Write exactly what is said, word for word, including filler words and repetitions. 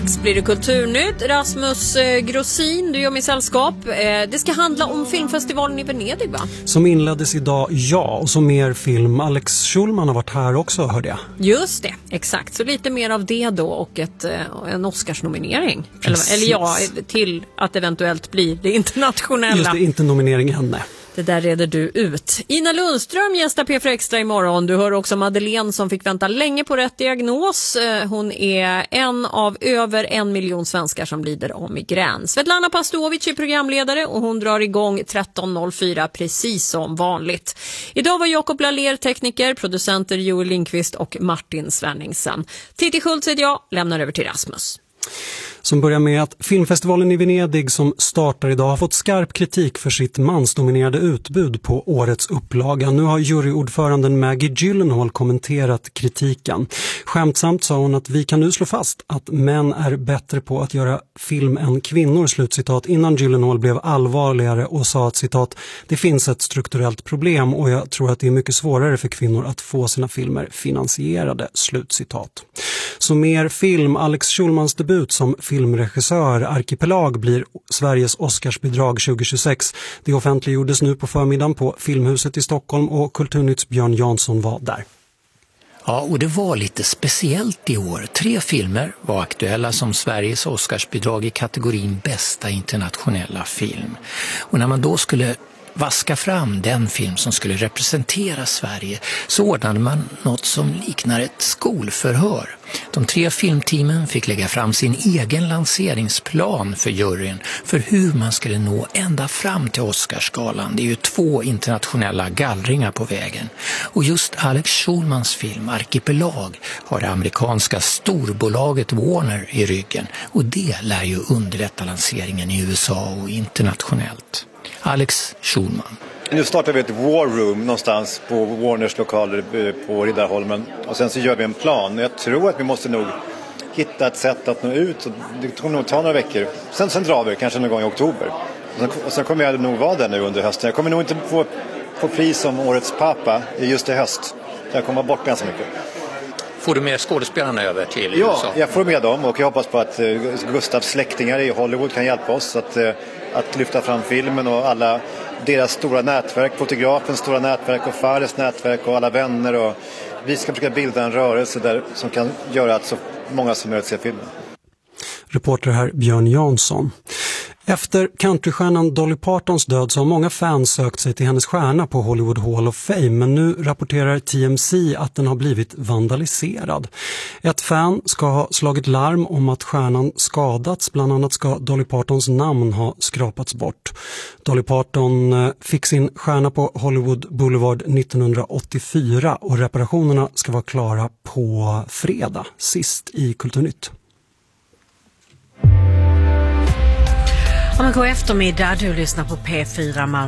Blir det kulturnytt. Rasmus Grossin, du gör mig sällskap. Det ska handla om filmfestivalen i Venedig, va? Som inleddes idag, ja. Och så mer film. Alex Schulman har varit här också, hörde jag. Just det, exakt. Så lite mer av det då och ett, en Oscarsnominering. Eller, eller ja, till att eventuellt bli det internationella. Just det, inte nominering än. Det där reder du ut. Ina Lundström gästar P fyra Extra imorgon. Du hör också Madeleine som fick vänta länge på rätt diagnos. Hon är en av över en miljon svenskar som lider av migrän. Svetlana Pastovic är programledare och hon drar igång tretton noll fyra precis som vanligt. Idag var Jakob Laller tekniker, producenter Joel Lindqvist och Martin Svenningsen. Titti Schultz heter jag, lämnar över till Rasmus. Som börjar med att filmfestivalen i Venedig som startar idag har fått skarp kritik för sitt mansdominerade utbud på årets upplaga. Nu har juryordföranden Maggie Gyllenhaal kommenterat kritiken. Skämtsamt sa hon att vi kan nu slå fast att män är bättre på att göra film än kvinnor, slutcitat, innan Gyllenhaal blev allvarligare och sa att citat, det finns ett strukturellt problem och jag tror att det är mycket svårare för kvinnor att få sina filmer finansierade, slutcitat. Så mer film. Alex Schulmans debut som filmregissör Arkipelag blir Sveriges Oscarsbidrag tjugo tjugosex. Det offentliggjordes nu på förmiddagen på Filmhuset i Stockholm och Kulturnytts Björn Jansson var där. Ja, och det var lite speciellt i år. Tre filmer var aktuella som Sveriges Oscarsbidrag i kategorin bästa internationella film. Och när man då skulle vaska fram den film som skulle representera Sverige så ordnade man något som liknar ett skolförhör. De tre filmteamen fick lägga fram sin egen lanseringsplan för juryn för hur man skulle nå ända fram till Oscarsgalan. Det är ju två internationella gallringar på vägen. Och just Alex Schulmans film Arkipelag har det amerikanska storbolaget Warner i ryggen. Och det lär ju underlätta lanseringen i U S A och internationellt. Alex Schulman. Nu startar vi ett war room någonstans på Warners lokaler på Riddarholmen. Och sen så gör vi en plan. Jag tror att vi måste nog hitta ett sätt att nå ut. Det kommer nog ta några veckor. Sen, sen drar vi kanske någon gång i oktober. Och sen, och sen kommer jag nog vara där nu under hösten. Jag kommer nog inte få, få pris som årets pappa just i höst. Jag kommer vara bort ganska mycket. Får du med skådespelarna över till ja, U S A? Ja, jag får med dem och jag hoppas på att uh, Gustavs släktingar i Hollywood kan hjälpa oss att, uh, att lyfta fram filmen och alla deras stora nätverk, fotografens stora nätverk och Fares nätverk och alla vänner. Och vi ska försöka bilda en rörelse där som kan göra att så många som möjligt ser filmen. Reporter här Björn Jansson. Efter countrystjärnan Dolly Partons död så har många fans sökt sig till hennes stjärna på Hollywood Hall of Fame, men nu rapporterar T M C att den har blivit vandaliserad. Ett fan ska ha slagit larm om att stjärnan skadats, bland annat ska Dolly Partons namn ha skrapats bort. Dolly Parton fick sin stjärna på Hollywood Boulevard nittonhundraåttiofyra och reparationerna ska vara klara på fredag, sist i Kulturnytt. Om man går eftermiddag, du lyssnar på P fyra Malmö.